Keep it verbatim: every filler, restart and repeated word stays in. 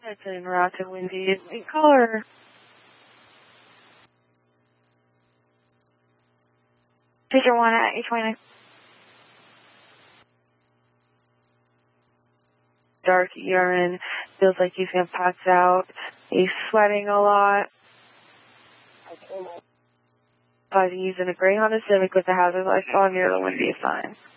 It's in route to windy. Caller. Teacher one at eight twenty-nine. Dark urine. Feels like he's going to pass out. He's sweating a lot. By using a gray Honda Civic with a hazard light on near the windy sign.